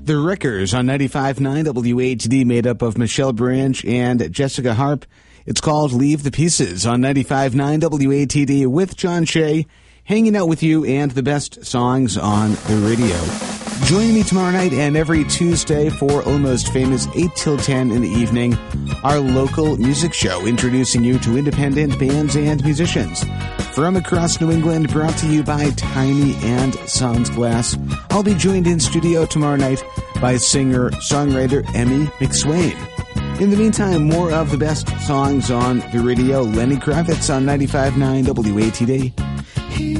The Rickers on 95.9 WATD, made up of Michelle Branch and Jessica Harp. It's called Leave the Pieces on 95.9 WATD with John Shea, hanging out with you and the best songs on the radio. Join me tomorrow night and every Tuesday for Almost Famous 8 till 10 in the evening, our local music show introducing you to independent bands and musicians. From across New England, brought to you by Tiny and Sons Glass. I'll be joined in studio tomorrow night by singer-songwriter Emmy McSwain. In the meantime, more of the best songs on the radio. Lenny Kravitz on 95.9 WATD.